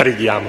Preghiamo.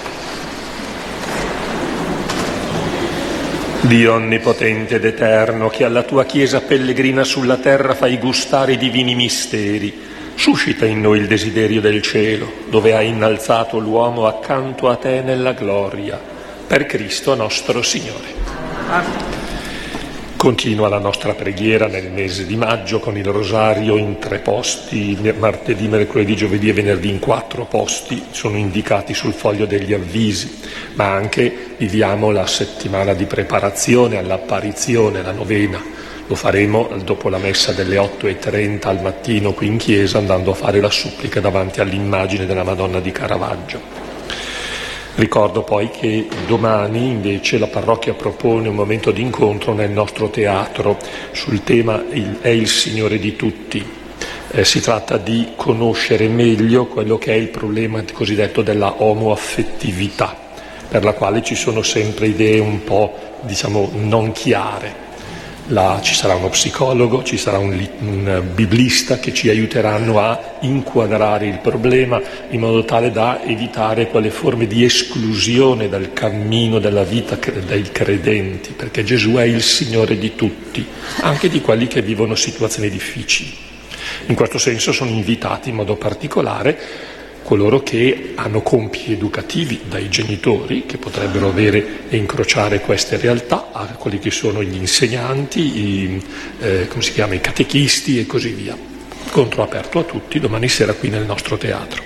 Dio onnipotente ed eterno, che alla tua Chiesa pellegrina sulla terra fai gustare i divini misteri, suscita in noi il desiderio del cielo, dove hai innalzato l'uomo accanto a te nella gloria, per Cristo nostro Signore. Amen. Continua la nostra preghiera nel mese di maggio con il rosario in 3 posti, martedì, mercoledì, giovedì e venerdì in 4 posti, sono indicati sul foglio degli avvisi, ma anche viviamo la settimana di preparazione all'apparizione, la novena. Lo faremo dopo la messa delle 8:30 al mattino qui in chiesa, andando a fare la supplica davanti all'immagine della Madonna di Caravaggio. Ricordo poi che domani invece la parrocchia propone un momento di incontro nel nostro teatro sul tema è il Signore di tutti. Si tratta di conoscere meglio quello che è il problema cosiddetto della omoaffettività, per la quale ci sono sempre idee un po', non chiare. Ci sarà uno psicologo, ci sarà un biblista che ci aiuteranno a inquadrare il problema in modo tale da evitare quelle forme di esclusione dal cammino della vita dei credenti, perché Gesù è il Signore di tutti, anche di quelli che vivono situazioni difficili. In questo senso sono invitati in modo particolare coloro che hanno compiti educativi dai genitori, che potrebbero avere e incrociare queste realtà, a quelli che sono gli insegnanti, i catechisti e così via. Incontro aperto a tutti domani sera qui nel nostro teatro.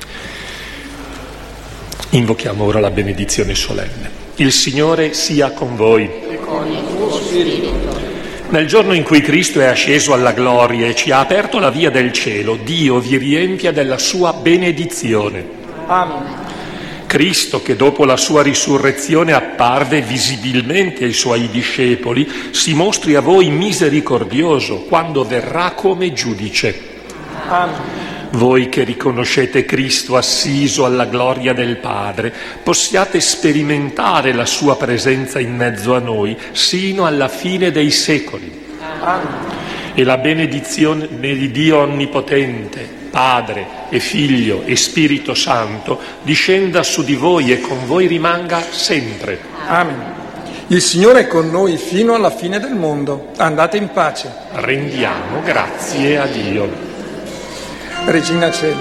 Invochiamo ora la benedizione solenne. Il Signore sia con voi. E con il tuo spirito. Nel giorno in cui Cristo è asceso alla gloria e ci ha aperto la via del cielo, Dio vi riempia della sua benedizione. Amen. Cristo, che dopo la sua risurrezione apparve visibilmente ai suoi discepoli, si mostri a voi misericordioso quando verrà come giudice. Amen. Voi che riconoscete Cristo assiso alla gloria del Padre, possiate sperimentare la sua presenza in mezzo a noi sino alla fine dei secoli. Amen. E la benedizione di Dio Onnipotente, Padre e Figlio e Spirito Santo, discenda su di voi e con voi rimanga sempre. Amen. Il Signore è con noi fino alla fine del mondo. Andate in pace. Rendiamo grazie a Dio. Regina Celi.